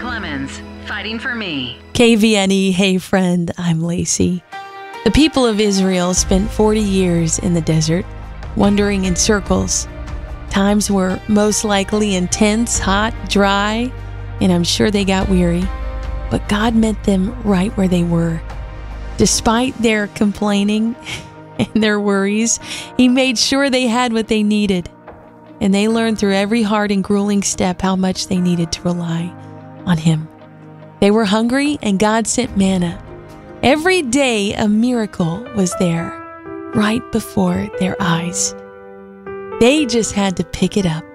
Clemens, fighting for me. KVNE, hey friend, I'm Lacey. The people of Israel spent 40 years in the desert, wandering in circles. Times were most likely intense, hot, dry, and I'm sure they got weary. But God met them right where they were. Despite their complaining and their worries, He made sure they had what they needed. And they learned through every hard and grueling step how much they needed to rely on Him. They were hungry, and God sent manna. Every day a miracle was there, right before their eyes. They just had to pick it up